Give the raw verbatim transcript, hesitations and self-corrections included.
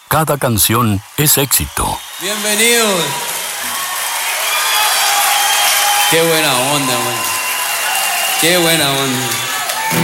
cada canción es éxito. Bienvenidos. Qué buena onda, man. Qué buena onda.